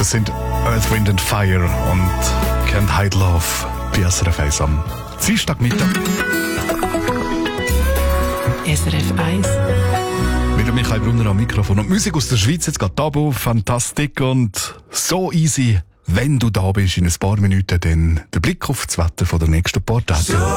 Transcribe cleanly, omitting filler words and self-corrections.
Das sind Earth, Wind and Fire und Can't Hide Love bei SRF 1 am Dienstagmittag. SRF 1. Mit Michael Brunner am Mikrofon. Und Musik aus der Schweiz, jetzt geht Tabu, Fantastik und so easy. Wenn du da bist in ein paar Minuten, dann der Blick auf das Wetter von der nächsten paar Tage.